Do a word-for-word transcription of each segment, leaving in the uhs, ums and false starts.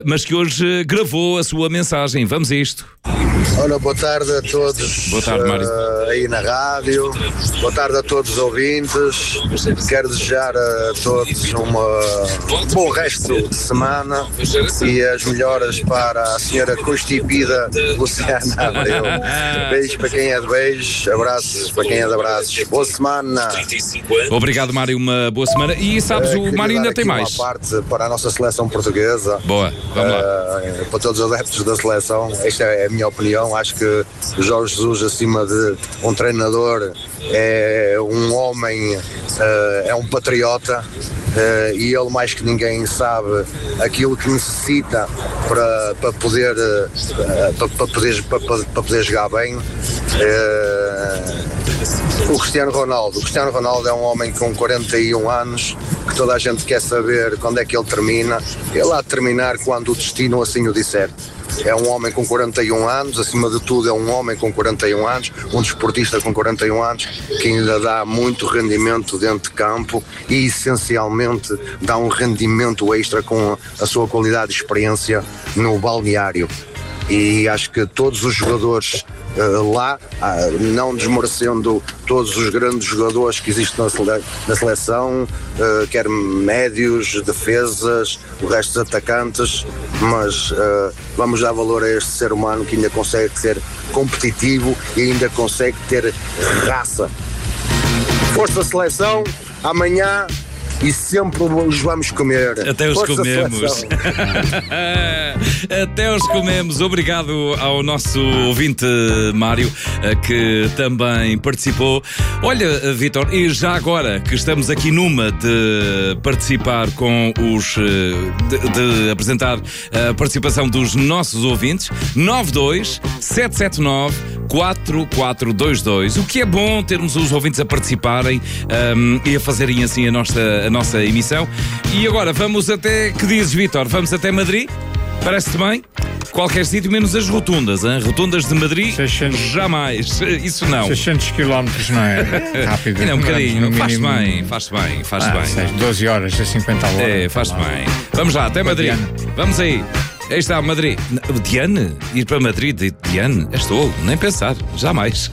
mas que hoje gravou a sua mensagem. Vamos a isto. Olha, boa tarde a todos. Boa tarde, Mário. Uh, aí na rádio. Boa tarde a todos os ouvintes. Quero desejar a todos um bom resto de semana e as melhoras para a senhora constipida Luciana Abreu. Beijos para quem é de beijos, abraços para quem é de abraços. Boa semana. Obrigado, Mário, uma boa semana. E sabes, Uh, o Mário ainda tem uma mais. parte para a nossa seleção portuguesa. Boa, vamos lá. Uh, para todos os adeptos da seleção, esta é a minha opinião. Acho que Jorge Jesus, acima de um treinador, é um homem, uh, é um patriota, uh, e ele mais que ninguém sabe aquilo que necessita para, para, poder, uh, para, para, poder, para, para poder jogar bem. Uh, o Cristiano Ronaldo. O Cristiano Ronaldo é um homem com quarenta e um anos, que toda a gente quer saber quando é que ele termina. Ele há de terminar quando o destino assim o disser. É um homem com quarenta e um anos, acima de tudo é um homem com quarenta e um anos, um desportista com quarenta e um anos, que ainda dá muito rendimento dentro de campo e essencialmente dá um rendimento extra com a sua qualidade de experiência no balneário. E acho que todos os jogadores uh, lá, uh, não desmerecendo todos os grandes jogadores que existem na, sele- na seleção, uh, quer médios, defesas, o resto dos atacantes, mas uh, vamos dar valor a este ser humano que ainda consegue ser competitivo e ainda consegue ter raça. Força seleção, amanhã. E sempre os vamos comer. Até os Força comemos. Até os comemos. Obrigado ao nosso ouvinte Mário, que também participou. Olha, Vítor, e já agora que estamos aqui numa de participar com os... de, de apresentar a participação dos nossos ouvintes, nove dois sete sete nove quatro quatro dois dois. O que é bom termos os ouvintes a participarem um, e a fazerem assim a nossa, a nossa emissão. E agora vamos até, que dizes, Vítor? Vamos até Madrid? Parece-te bem? Qualquer sítio menos as rotundas, hein? Rotundas de Madrid, seiscentos jamais, isso não. seiscentos quilómetros não é rápido. É um bocadinho, faz-se mínimo... bem, faz-se bem, faz-se ah, bem. seis, doze horas a cinquenta horas. É, faz-se bem. Vamos lá, até Madrid. Vamos aí. Aí está, Madrid. Diane? Ir para Madrid, Diane? Estou, nem pensar, jamais.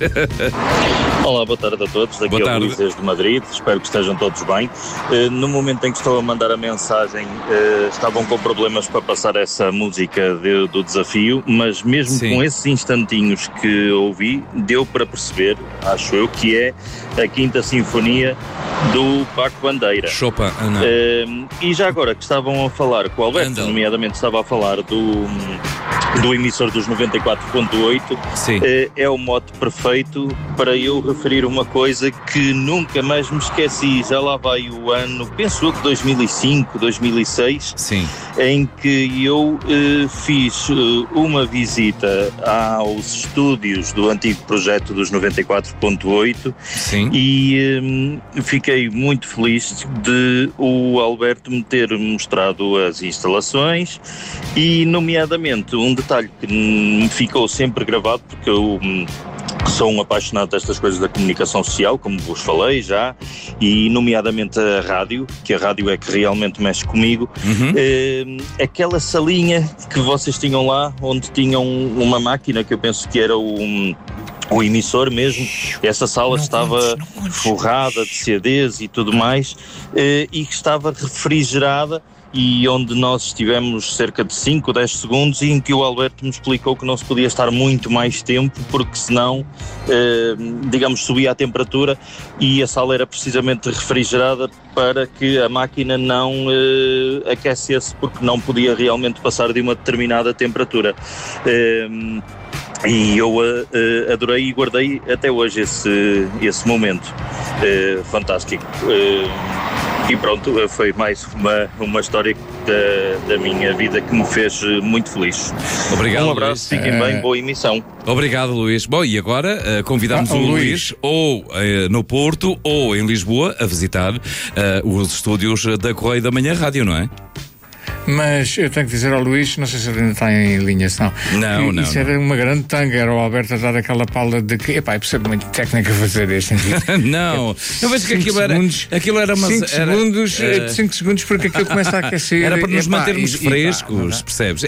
Olá, boa tarde a todos. Daqui é o Luís desde Madrid. Espero que estejam todos bem. Uh, no momento em que estou a mandar a mensagem, uh, estavam com problemas para passar essa música de, do desafio, mas mesmo Sim. com esses instantinhos que ouvi, deu para perceber, acho eu, que é a Quinta Sinfonia do Paco Bandeira. Chopin, Ana. Uh, e já agora que estavam a falar, que o Alberto, Andal. nomeadamente, estava a falar do, do emissor dos noventa e quatro ponto oito, uh, é o mote perfeito para eu referir uma coisa que nunca mais me esqueci. Já lá vai o ano, penso eu que dois mil e cinco, dois mil e seis, Sim. em que eu uh, fiz uh, uma visita aos estúdios do antigo projeto dos noventa e quatro ponto oito. Sim. E um, fiquei muito feliz de o Alberto me ter mostrado as instalações e, nomeadamente, um detalhe que me ficou sempre gravado, porque eu um, sou um apaixonado destas coisas da comunicação social, como vos falei já, e nomeadamente a rádio, que a rádio é que realmente mexe comigo. Uhum. É, aquela salinha que vocês tinham lá, onde tinham uma máquina que eu penso que era o... Um, o emissor mesmo, essa sala não estava contes, forrada de C Ds e tudo mais, eh, e que estava refrigerada, e onde nós estivemos cerca de cinco, dez segundos, e em que o Alberto me explicou que não se podia estar muito mais tempo, porque senão, eh, digamos, subia a temperatura, e a sala era precisamente refrigerada para que a máquina não eh, aquecesse, porque não podia realmente passar de uma determinada temperatura. Eh, E eu uh, adorei e guardei até hoje esse, esse momento uh, fantástico. Uh, e pronto, foi mais uma, uma história da, da minha vida que me fez muito feliz. Obrigado, um abraço, Luís. Fiquem Uh... bem, boa emissão. Obrigado, Luís. Bom, e agora uh, convidamos ah, o Luís, Luís ou uh, no Porto ou em Lisboa a visitar uh, os estúdios da Correio da Manhã Rádio, não é? Mas eu tenho que dizer ao Luís, não sei se ele ainda está em linha, se não. Não, não. Isso não. era uma grande tanga, era o Alberto a dar aquela pala de que, epá, eu percebo muito técnica a fazer este sentido. Não, eu vejo que Cinco aquilo era, segundos, aquilo era uma. cinco Era, segundos, eh, cinco segundos porque aquilo começa a aquecer. era para nos epá, mantermos e- e pá, frescos, não dá. percebes?